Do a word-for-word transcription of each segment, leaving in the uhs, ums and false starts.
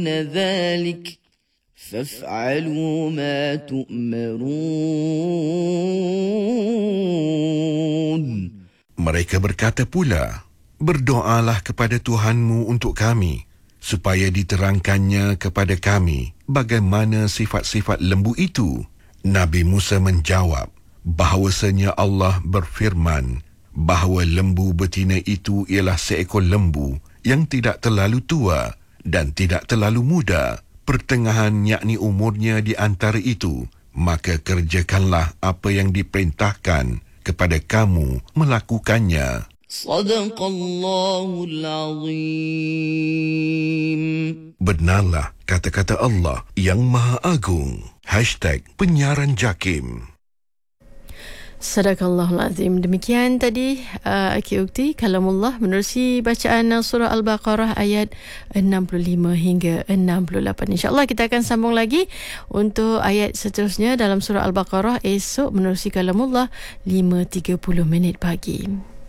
ذلك فافعلوا ما تؤمرون. Mereka berkata pula, berdoalah kepada Tuhanmu untuk kami, supaya diterangkannya kepada kami bagaimana sifat-sifat lembu itu. Nabi Musa menjawab, bahawasanya Allah berfirman, bahawa lembu betina itu ialah seekor lembu yang tidak terlalu tua dan tidak terlalu muda, pertengahan yakni umurnya di antara itu, maka kerjakanlah apa yang diperintahkan kepada kamu melakukannya. Sadaqallahul Azim. Benarlah kata-kata Allah yang Maha Agung. Hashtag Penyiaran Jakim. Sadaqallahul Azim. Demikian tadi uh, Aki Ukti Kalamullah menerusi bacaan surah Al-Baqarah ayat enam puluh lima hingga enam puluh lapan. InsyaAllah kita akan sambung lagi untuk ayat seterusnya dalam surah Al-Baqarah esok menerusi Kalamullah lima tiga puluh minit pagi.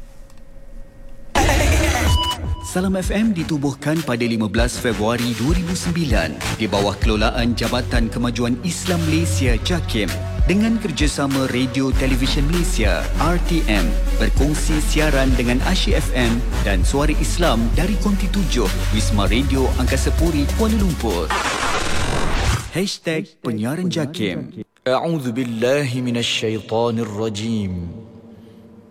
Salam F M ditubuhkan pada lima belas Februari dua ribu sembilan di bawah kelolaan Jabatan Kemajuan Islam Malaysia JAKIM dengan kerjasama Radio Television Malaysia R T M berkongsi siaran dengan Asyik F M dan Suara Islam dari Konti tujuh Wisma Radio Angkasa Puri Kuala Lumpur. Hashtag Penyiaran Jakim. A'udzu billahi minasyaitonir rajim.